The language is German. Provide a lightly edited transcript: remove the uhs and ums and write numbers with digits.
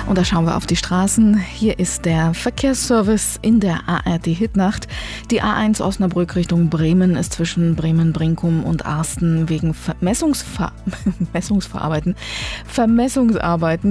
Und da schauen wir auf die Straßen. Hier ist der Verkehrsservice in der ARD Hitnacht. Die A1 Osnabrück Richtung Bremen ist zwischen Bremen-Brinkum und Arsten wegen Vermessungsarbeiten